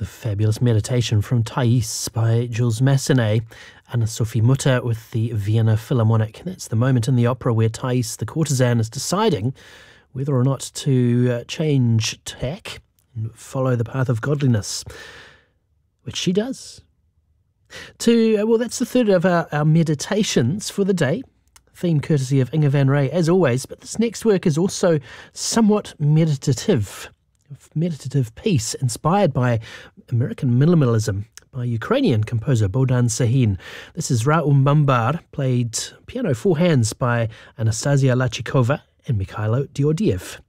fabulous meditation from Thais by Jules Massenet and Sophie Mutter with the Vienna Philharmonic. That's the moment in the opera where Thais, the courtesan, is deciding whether or not to change tack and follow the path of godliness, which she does. That's the third of our meditations for the day. Theme courtesy of Inga van Ray, as always, but this next work is also somewhat meditative piece inspired by American minimalism by Ukrainian composer Bohdan Sahin. This is Raum Bambar, played piano four hands by Anastasia Lachikova and Mikhailo Diordiev.